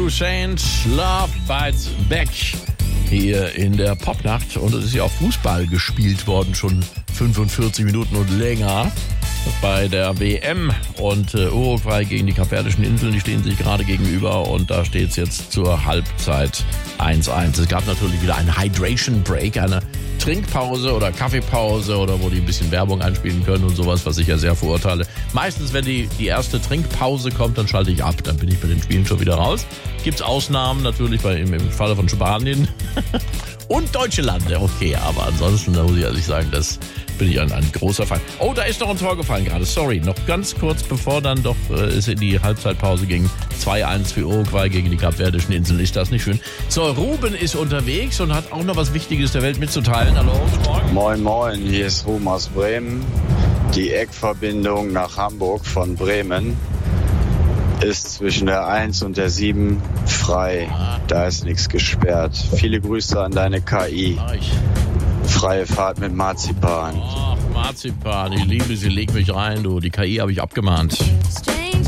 Saint, Love Bites Back hier in der Popnacht. Und es ist ja auch Fußball gespielt worden, schon 45 Minuten und länger bei der WM. Und Uruguay gegen die Kapverdischen Inseln, die stehen sich gerade gegenüber und da steht es jetzt zur Halbzeit 1-1. Es gab natürlich wieder einen Hydration Break, eine Trinkpause oder Kaffeepause oder wo die ein bisschen Werbung einspielen können und sowas, was ich ja sehr verurteile. Meistens, wenn die erste Trinkpause kommt, dann schalte ich ab. Dann bin ich bei den Spielen schon wieder raus. Gibt's Ausnahmen natürlich im Falle von Spanien und deutsche Lande. Okay, aber ansonsten da muss ich ehrlich sagen, das bin ich ein großer Fan. Oh, da ist noch ein Tor gefallen gerade. Sorry, noch ganz kurz bevor dann doch es in die Halbzeitpause ging. 2-1 für Uruguay gegen die Kapverdischen Inseln. Ist das nicht schön? So, Ruben ist unterwegs und hat auch noch was Wichtiges der Welt mitzuteilen. Hallo, guten Morgen. Moin, moin, hier ist Ruben aus Bremen. Die Eckverbindung nach Hamburg von Bremen ist zwischen der 1 und der 7 frei. Da ist nichts gesperrt. Viele Grüße an deine KI. Freie Fahrt mit Marzipan. Ach, Marzipan, ich liebe sie, leg mich rein, du. Die KI habe ich abgemahnt. Strange